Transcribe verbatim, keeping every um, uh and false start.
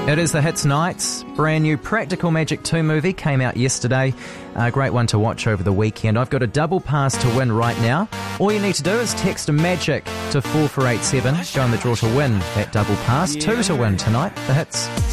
It is the Hits Nights. Brand new Practical Magic two movie came out yesterday. A great one to watch over the weekend. I've got a double pass to win right now. All you need to do is text MAGIC to four four eight seven. Go on the draw to win that double pass. Two to win tonight. The Hits.